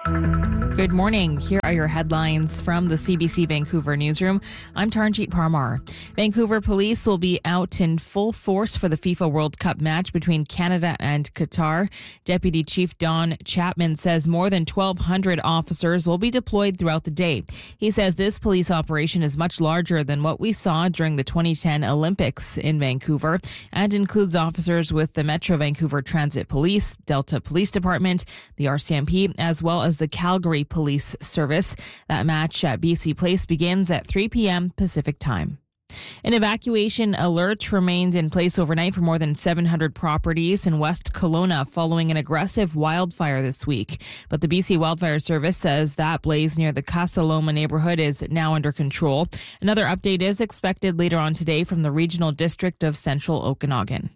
Good morning. Here are your headlines from the CBC Vancouver newsroom. I'm Taranjeet Parmar. Vancouver police will be out in full force for the FIFA World Cup match between Canada and Qatar. Deputy Chief Don Chapman says more than 1,200 officers will be deployed throughout the day. He says this police operation is much larger than what we saw during the 2010 Olympics in Vancouver and includes officers with the Metro Vancouver Transit Police, Delta Police Department, the RCMP, as well as the Calgary Police Service. That match at BC Place begins at 3 p.m. Pacific Time. An evacuation alert remained in place overnight for more than 700 properties in West Kelowna following an aggressive wildfire this week. But the BC Wildfire Service says that blaze near the Casa Loma neighborhood is now under control. Another update is expected later on today from the Regional District of Central Okanagan.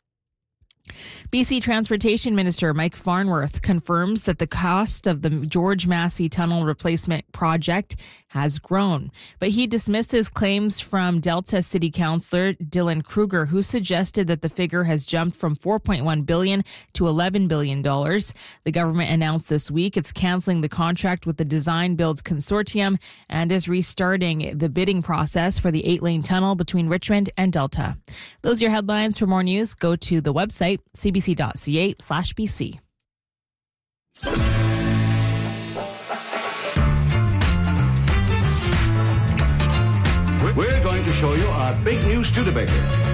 BC Transportation Minister Mike Farnworth confirms that the cost of the George Massey Tunnel Replacement Project has grown. But he dismisses claims from Delta City Councillor Dylan Kruger, who suggested that the figure has jumped from $4.1 billion to $11 billion. The government announced this week it's canceling the contract with the Design Build Consortium and is restarting the bidding process for the 8-lane tunnel between Richmond and Delta. Those are your headlines. For more news, go to the website cbc.ca/BC. We're going to show you our big new Studebaker.